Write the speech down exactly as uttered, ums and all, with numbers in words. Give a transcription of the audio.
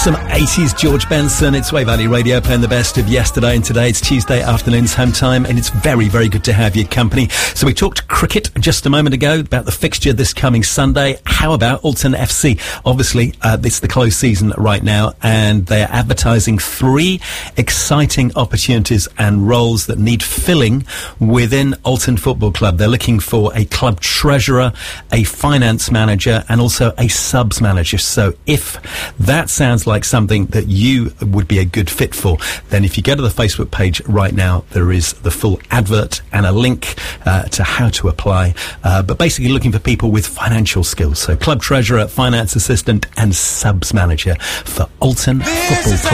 Some eighties George Benson. It's Wave Valley Radio playing the best of yesterday and today. It's Tuesday afternoon's home time, and it's very, very good to have your company. So we talked cricket just a moment ago about the fixture this coming Sunday. How about Alton F C? Obviously, uh, it's the close season right now, and they're advertising three exciting opportunities and roles that need filling within Alton Football Club. They're looking for a club treasurer, a finance manager, and also a subs manager. So if that sounds like something that you would be a good fit for, then if you go to the Facebook page right now, there is the full advert and a link uh, to how to apply. Uh, but basically looking for people with financial skills. So club treasurer, finance assistant, and subs manager for Alton Football Club.